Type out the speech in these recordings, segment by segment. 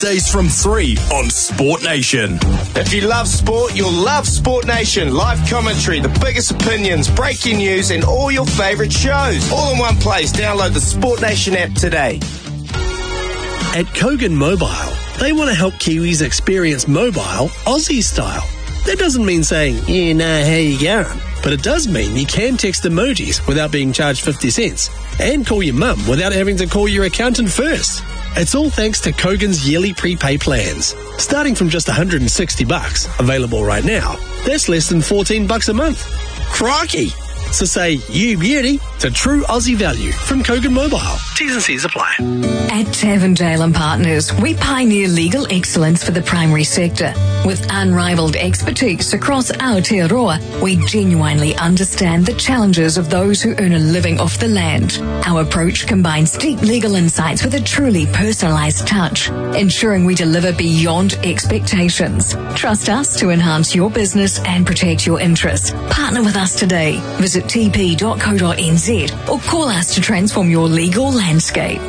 Days from 3 on Sport Nation. If you love sport, you'll love Sport Nation. Live commentary, the biggest opinions, breaking news, and all your favourite shows. All in one place. Download the Sport Nation app today. At Kogan Mobile, they want to help Kiwis experience mobile Aussie style. That doesn't mean saying, yeah, nah, how you going? But it does mean you can text emojis without being charged 50 cents and call your mum without having to call your accountant first. It's all thanks to Kogan's yearly prepay plans. Starting from just $160, available right now, that's less than $14 a month. Crikey! So say, you beauty, to true Aussie value from Kogan Mobile. T's and C's apply. At Tavendale & Partners, we pioneer legal excellence for the primary sector. With unrivaled expertise across Aotearoa, we genuinely understand the challenges of those who earn a living off the land. Our approach combines deep legal insights with a truly personalised touch, ensuring we deliver beyond expectations. Trust us to enhance your business and protect your interests. Partner with us today. Visit tp.co.nz or call us to transform your legal landscape.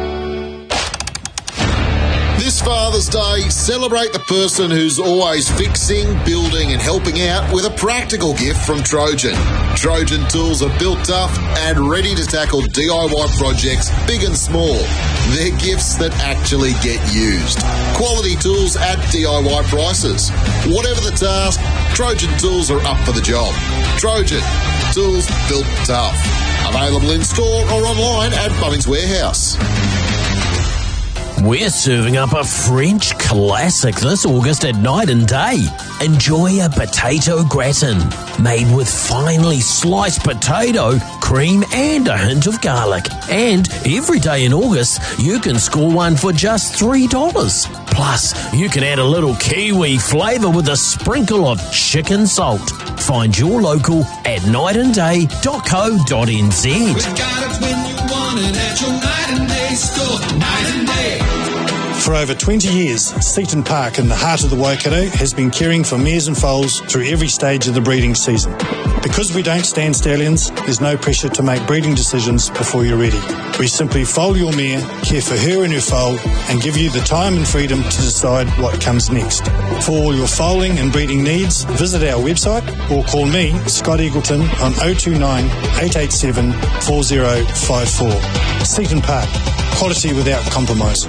This Father's Day, celebrate the person who's always fixing, building and helping out with a practical gift from Trojan. Trojan tools are built tough and ready to tackle DIY projects big and small. They're gifts that actually get used. Quality tools at DIY prices. Whatever the task, Trojan tools are up for the job. Trojan, tools built tough. Available in store or online at Bunnings Warehouse. We're serving up a French classic this August at Night and Day. Enjoy a potato gratin made with finely sliced potato, cream and a hint of garlic. And every day in August, you can score one for just $3. Plus, you can add a little Kiwi flavour with a sprinkle of chicken salt. Find your local at nightandday.co.nz. We got it when you want it at your Night and Day store. Night and Day. For over 20 years, Seaton Park in the heart of the Waikato has been caring for mares and foals through every stage of the breeding season. Because we don't stand stallions, there's no pressure to make breeding decisions before you're ready. We simply foal your mare, care for her and her foal, and give you the time and freedom to decide what comes next. For all your foaling and breeding needs, visit our website or call me, Scott Eagleton, on 029 887 4054. Seaton Park, quality without compromise.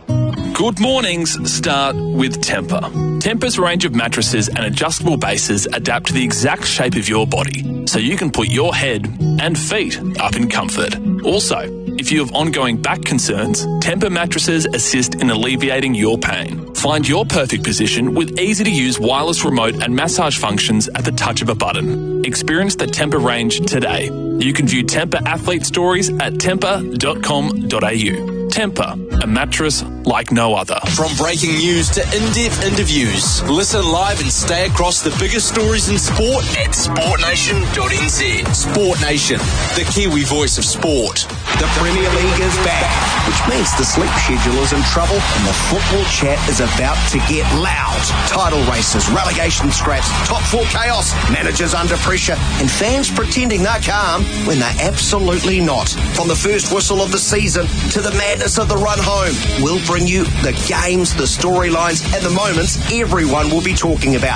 Good mornings start with Tempur. Tempur's range of mattresses and adjustable bases adapt to the exact shape of your body, so you can put your head and feet up in comfort. Also, if you have ongoing back concerns, Tempur mattresses assist in alleviating your pain. Find your perfect position with easy-to-use wireless remote and massage functions at the touch of a button. Experience the Tempur range today. You can view Tempur athlete stories at tempur.com.au. Tempur, a mattress like no other. From breaking news to in-depth interviews, listen live and stay across the biggest stories in sport at sportnation.nz. Sport Nation, the Kiwi voice of sport. The Premier League is back, which means the sleep schedule is in trouble and the football chat is about to get loud. Title races, relegation scraps, top four chaos, managers under pressure, and fans pretending they're calm when they're absolutely not. From the first whistle of the season to the madness of the run home, we'll bring you the games, the storylines, and the moments everyone will be talking about.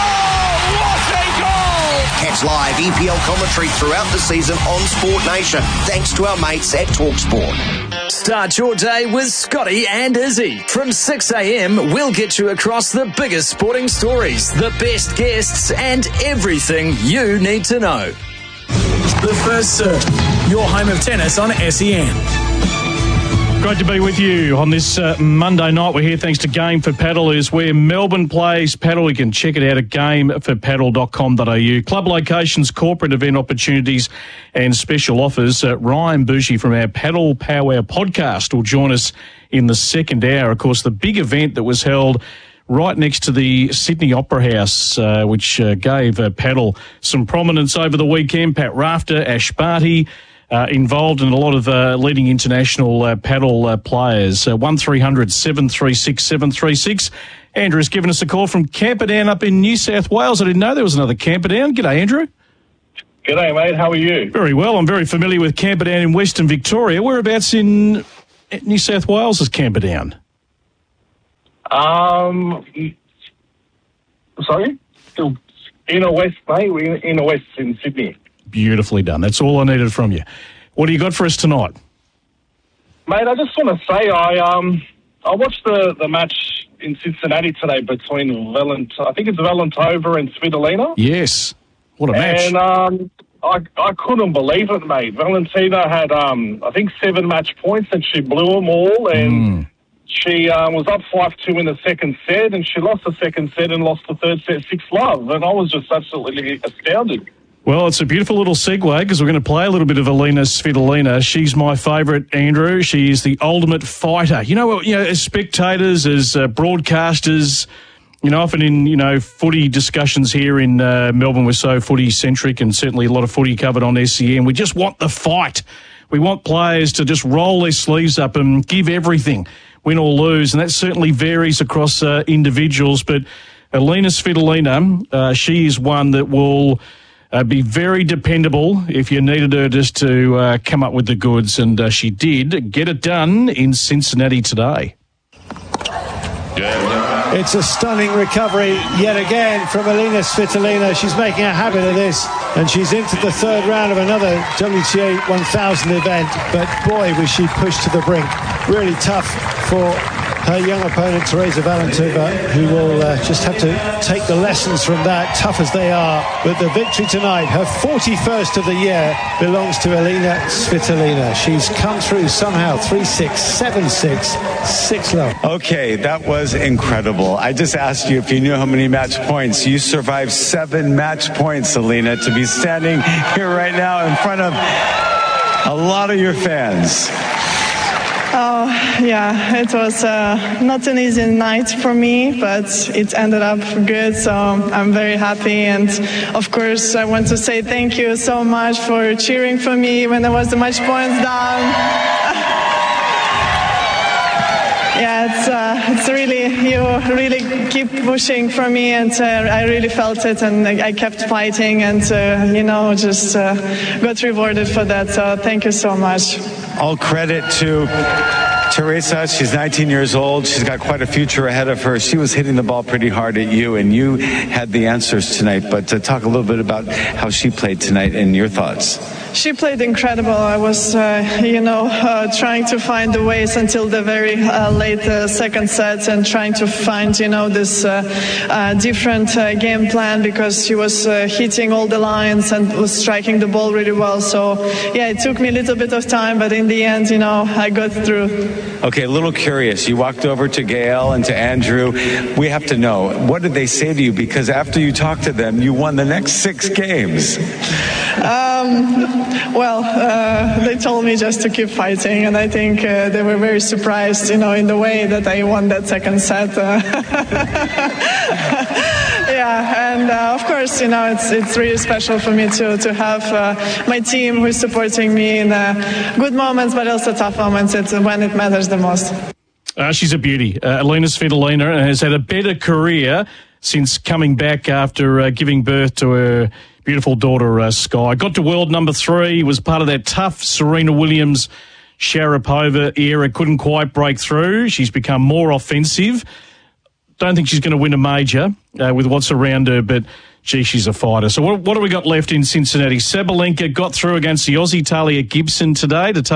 Oh, what a goal! Catch live EPL commentary throughout the season on Sport Nation, thanks to our mates at TalkSport. Start your day with Scotty and Izzy. From 6 a.m, we'll get you across the biggest sporting stories, the best guests, and everything you need to know. The First Serve, your home of tennis on SEN. Great to be with you on this Monday night. We're here thanks to Game for Paddle, is where Melbourne plays paddle. You can check it out at gameforpaddle.com.au. Club locations, corporate event opportunities and special offers. Ryan Bougie from our Paddle Power podcast will join us in the second hour. Of course, the big event that was held right next to the Sydney Opera House, which gave paddle some prominence over the weekend. Pat Rafter, Ash Barty, involved in a lot of leading international paddle players. 1300 736 736. Andrew's given us a call from Camperdown up in New South Wales. I didn't know there was another Camperdown. G'day, Andrew. G'day, mate. How are you? Very well. I'm very familiar with Camperdown in Western Victoria. Whereabouts in New South Wales is Camperdown? Sorry? Inner West, mate. Inner West in Sydney. Beautifully done. That's all I needed from you. What do you got for us tonight? Mate, I just want to say I watched the match in Cincinnati today between Valentova and Svitolina. Yes. What a match. And I couldn't believe it, mate. Valentina had, I think, 7 match points, and she blew them all. And she was up 5-2 in the second set, and she lost the second set and lost the third set 6-love. And I was just absolutely astounded. Well, it's a beautiful little segue because we're going to play a little bit of Alina Svitolina. She's my favourite, Andrew. She is the ultimate fighter. As spectators, as broadcasters, often in, footy discussions here in Melbourne, we're so footy-centric, and certainly a lot of footy covered on SEN. We just want the fight. We want players to just roll their sleeves up and give everything, win or lose, and that certainly varies across individuals. But Alina Svitolina, she is one that will be very dependable if you needed her just to come up with the goods, and she did get it done in Cincinnati today. It's a stunning recovery yet again from Alina Svitolina. She's making a habit of this, and she's into the third round of another WTA 1000 event. But boy, was she pushed to the brink. Really tough for her young opponent, Teresa Valentova, who will just have to take the lessons from that, tough as they are. But the victory tonight, her 41st of the year, belongs to Alina Svitolina. She's come through somehow, 3-6, 7-6, 6-love. Okay, that was incredible. I just asked you if you knew how many match points. You survived 7 match points, Alina, to be standing here right now in front of a lot of your fans. Oh, yeah, it was not an easy night for me, but it ended up good, so I'm very happy. And, of course, I want to say thank you so much for cheering for me when there was the match points down. Yeah, it's really, you really keep pushing for me, and I really felt it, and I kept fighting, and, just got rewarded for that. So thank you so much. All credit to Teresa. She's 19 years old. She's got quite a future ahead of her. She was hitting the ball pretty hard at you, and you had the answers tonight. But talk a little bit about how she played tonight and your thoughts. She played incredible. I was, trying to find the ways until the very late second set, and trying to find, this different game plan, because she was hitting all the lines and was striking the ball really well. So, yeah, it took me a little bit of time, but in the end, I got through. Okay, a little curious. You walked over to Gail and to Andrew. We have to know, what did they say to you? Because after you talked to them, you won the next 6 games. They told me just to keep fighting, and I think they were very surprised, in the way that I won that second set. Yeah, and of course, it's really special for me to have my team who is supporting me in good moments, but also tough moments. It's when it matters the most. She's a beauty. Alina Svitolina has had a better career since coming back after giving birth to her beautiful daughter, Sky. Got to world number 3, was part of that tough Serena Williams, Sharapova era, couldn't quite break through. She's become more offensive. Don't think she's going to win a major with what's around her, but, gee, she's a fighter. So what have we got left in Cincinnati? Sabalenka got through against the Aussie Talia Gibson today to take